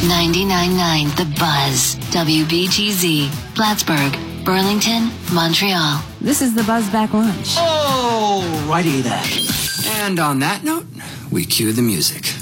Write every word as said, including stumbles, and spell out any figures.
ninety-nine point nine The Buzz. W B G Z. Plattsburgh, Burlington, Montreal. This is the Buzzback Lunch. Oh, righty then. And on that note, we cue the music.